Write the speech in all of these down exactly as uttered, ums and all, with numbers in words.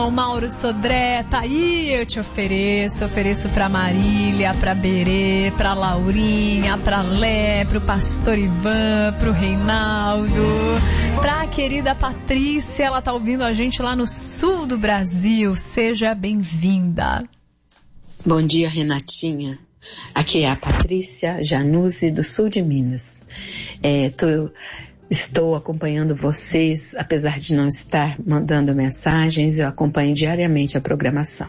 O Mauro Sodré, tá aí, eu te ofereço, ofereço pra Marília, pra Berê, pra Laurinha, pra Lé, pro Pastor Ivan, pro Reinaldo, pra querida Patrícia, ela tá ouvindo a gente lá no sul do Brasil, seja bem-vinda. Bom dia, Renatinha. Aqui é a Patrícia Januzzi, do sul de Minas. É, tô... Estou acompanhando vocês, apesar de não estar mandando mensagens, eu acompanho diariamente a programação.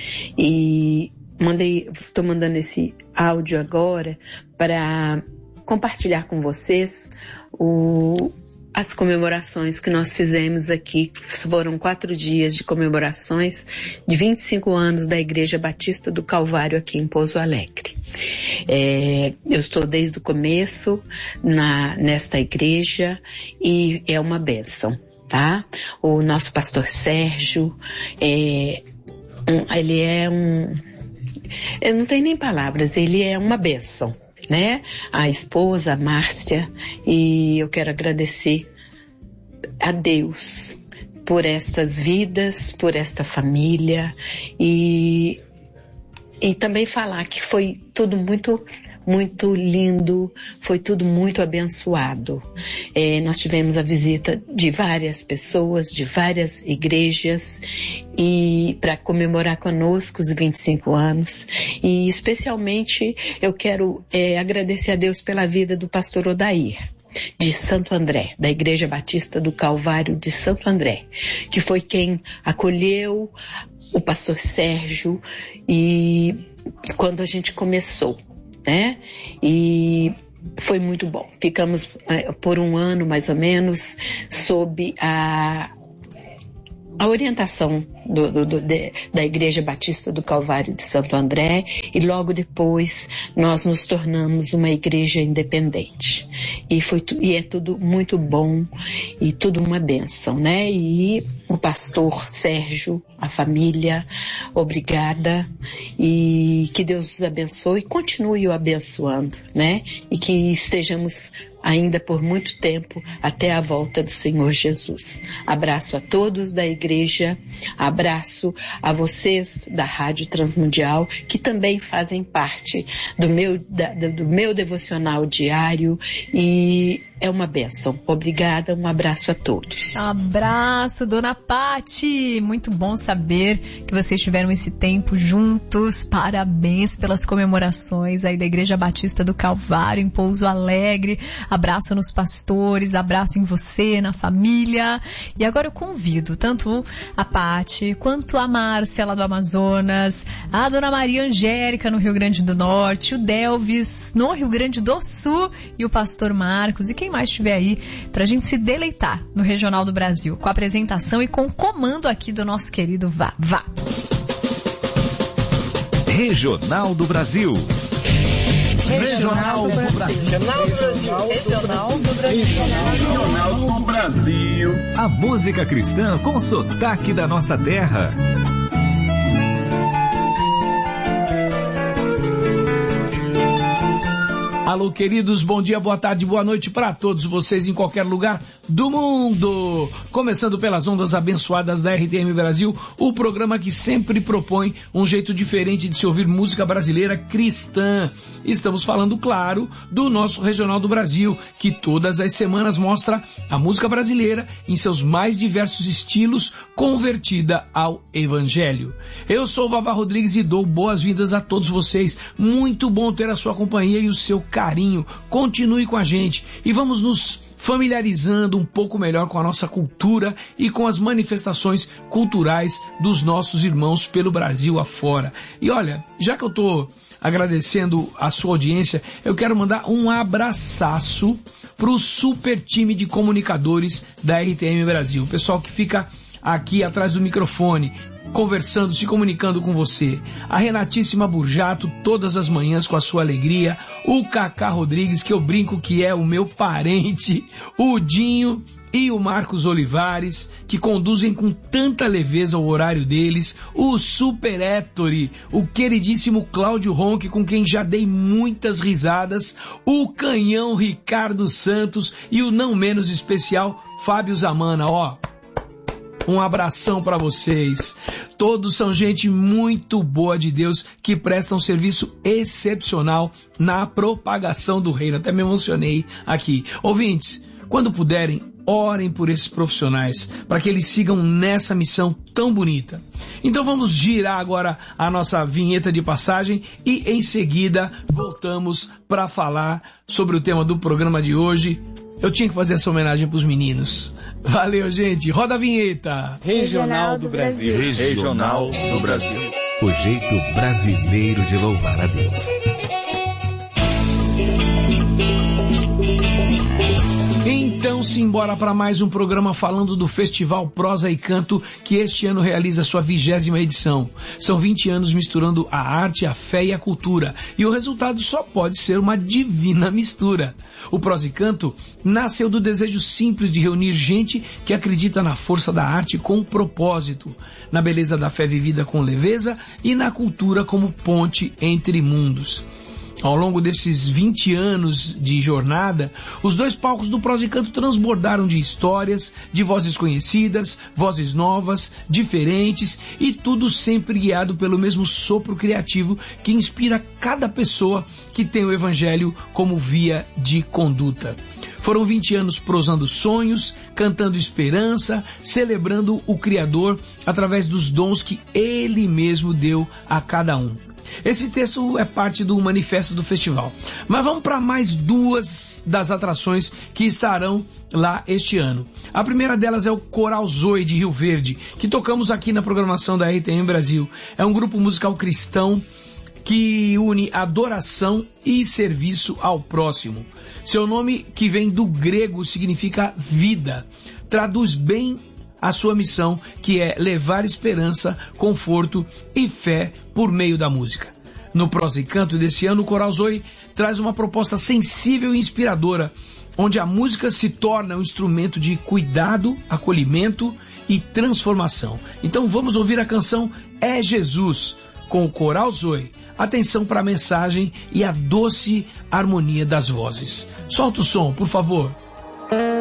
E mandei, estou mandando esse áudio agora para compartilhar com vocês o, as comemorações que nós fizemos aqui. Foram quatro dias de comemorações de vinte e cinco anos da Igreja Batista do Calvário aqui em Pouso Alegre. É, eu estou desde o começo na, nesta igreja e é uma bênção, tá? O nosso pastor Sérgio, é, um, ele é um... Eu não tenho nem palavras, ele é uma bênção, né? A esposa, a Márcia, e eu quero agradecer a Deus por estas vidas, por esta família e... E também falar que foi tudo muito, muito lindo, foi tudo muito abençoado. É, nós tivemos a visita de várias pessoas, de várias igrejas, e para comemorar conosco os vinte e cinco anos. E especialmente eu quero é, agradecer a Deus pela vida do pastor Odair, de Santo André, da Igreja Batista do Calvário de Santo André, que foi quem acolheu o pastor Sérgio e quando a gente começou, né? E foi muito bom. Ficamos é, por um ano mais ou menos sob a a orientação do, do, do, de, da Igreja Batista do Calvário de Santo André, e logo depois nós nos tornamos uma igreja independente. E, foi, e é tudo muito bom e tudo uma bênção, né? E o pastor Sérgio, a família, obrigada, e que Deus os abençoe e continue o abençoando, né? E que estejamos ainda por muito tempo até a volta do Senhor Jesus. Abraço a todos da igreja, abraço a vocês da Rádio Transmundial, que também fazem parte do meu, da, do meu devocional diário, e é uma bênção. Obrigada, um abraço a todos. Abraço, dona Pati. Muito bom saber que vocês tiveram esse tempo juntos. Parabéns pelas comemorações aí da Igreja Batista do Calvário em Pouso Alegre. Abraço nos pastores, abraço em você, na família. E agora eu convido tanto a Pati quanto a Márcia lá do Amazonas, a dona Maria Angélica no Rio Grande do Norte, o Delvis no Rio Grande do Sul e o pastor Marcos e quem mais estiver aí pra gente se deleitar no Regional do Brasil, com a apresentação e com o comando aqui do nosso querido Vá, Vá. Regional do Brasil. Regional do Brasil. Regional do Brasil. Regional do Brasil. Regional do Brasil. A música cristã com sotaque da nossa terra. Alô, queridos, bom dia, boa tarde, boa noite para todos vocês em qualquer lugar do mundo. Começando pelas ondas abençoadas da R T M Brasil, o programa que sempre propõe um jeito diferente de se ouvir música brasileira cristã. Estamos falando, claro, do nosso Regional do Brasil, que todas as semanas mostra a música brasileira em seus mais diversos estilos, convertida ao Evangelho. Eu sou o Vavá Rodrigues e dou boas-vindas a todos vocês. Muito bom ter a sua companhia e o seu carinho. Continue com a gente e vamos nos familiarizando um pouco melhor com a nossa cultura e com as manifestações culturais dos nossos irmãos pelo Brasil afora. E olha, já que eu tô agradecendo a sua audiência, eu quero mandar um abraçaço pro super time de comunicadores da R T M Brasil, o pessoal que fica aqui atrás do microfone, conversando, se comunicando com você. A Renatíssima Burjato, todas as manhãs com a sua alegria. O Cacá Rodrigues, que eu brinco que é o meu parente. O Dinho e o Marcos Olivares, que conduzem com tanta leveza o horário deles. O Super Héctori, o queridíssimo Cláudio Ronque, com quem já dei muitas risadas. O Canhão Ricardo Santos e o não menos especial Fábio Zamana, ó. Um abração para vocês. Todos são gente muito boa de Deus que presta um serviço excepcional na propagação do reino. Até me emocionei aqui. Ouvintes, quando puderem, orem por esses profissionais, para que eles sigam nessa missão tão bonita. Então vamos girar agora a nossa vinheta de passagem e em seguida voltamos para falar sobre o tema do programa de hoje. Eu tinha que fazer essa homenagem para os meninos. Valeu, gente. Roda a vinheta. Regional do Brasil. Regional do Brasil. O jeito brasileiro de louvar a Deus. Então, simbora para mais um programa falando do Festival Prosa e Canto, que este ano realiza sua vigésima edição. São vinte anos misturando a arte, a fé e a cultura, e o resultado só pode ser uma divina mistura. O Prosa e Canto nasceu do desejo simples de reunir gente que acredita na força da arte com propósito, na beleza da fé vivida com leveza e na cultura como ponte entre mundos. Ao longo desses vinte anos de jornada, os dois palcos do Prosa e Canto transbordaram de histórias, de vozes conhecidas, vozes novas, diferentes, e tudo sempre guiado pelo mesmo sopro criativo que inspira cada pessoa que tem o Evangelho como via de conduta. Foram vinte anos prosando sonhos, cantando esperança, celebrando o Criador através dos dons que Ele mesmo deu a cada um. Esse texto é parte do manifesto do festival. Mas vamos para mais duas das atrações que estarão lá este ano. A primeira delas é o Coral Zoe de Rio Verde, que tocamos aqui na programação da R T M Brasil. É um grupo musical cristão que une adoração e serviço ao próximo. Seu nome, que vem do grego, significa vida. Traduz bem a sua missão, que é levar esperança, conforto e fé por meio da música. No Prosa e Canto desse ano, o Coral Zoe traz uma proposta sensível e inspiradora, onde a música se torna um instrumento de cuidado, acolhimento e transformação. Então vamos ouvir a canção É Jesus, com o Coral Zoe. Atenção para a mensagem e a doce harmonia das vozes. Solta o som, por favor.